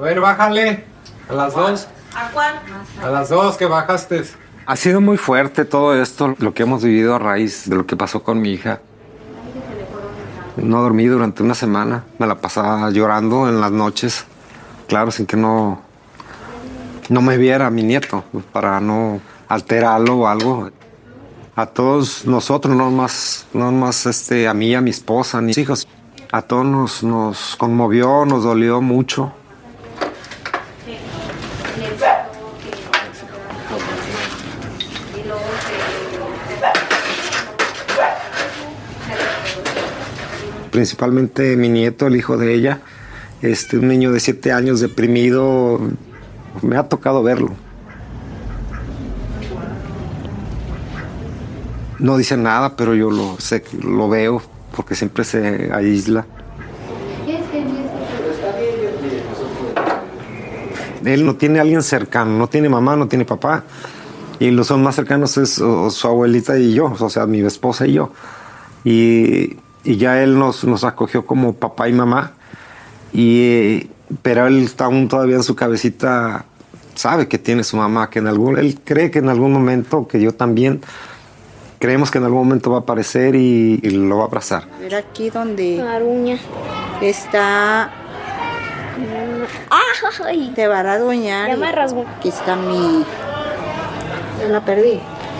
ver, bájale. A las 2. ¿A cuál? A las 2 que bajaste. Ha sido muy fuerte todo esto, lo que hemos vivido a raíz de lo que pasó con mi hija. No dormí durante una semana. Me la pasaba llorando en las noches. Claro, sin que no me viera mi nieto, para no alterarlo o algo. A todos nosotros, no más a mí, a mi esposa, a mis hijos. A todos nos conmovió, nos dolió mucho. Principalmente mi nieto, el hijo de ella, un niño de 7 años deprimido. Me ha tocado verlo. No dice nada, pero yo lo veo porque siempre se aísla. Él no tiene a alguien cercano, no tiene mamá, no tiene papá. Y los son más cercanos es su abuelita y yo, o sea, mi esposa y yo. Y ya él nos acogió como papá y mamá. Pero él está aún todavía en su cabecita, sabe que tiene su mamá, él cree que en algún momento, que yo también, creemos que en algún momento va a aparecer y lo va a abrazar. A ver aquí donde Aruña. está... ¡Ay! Te va a arañar. Ya me rasgó. Aquí está mi... Yo la perdí.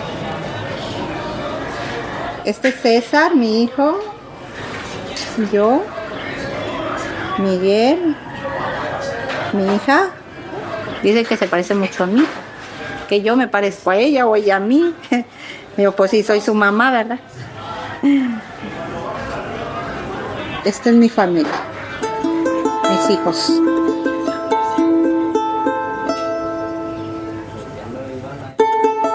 Este es César, mi hijo. Yo. Miguel. Mi hija. Dice que se parece mucho a mí. Que yo me parezco a ella o ella a mí. Digo, pues sí, soy su mamá, ¿verdad? Esta es mi familia. Mis hijos.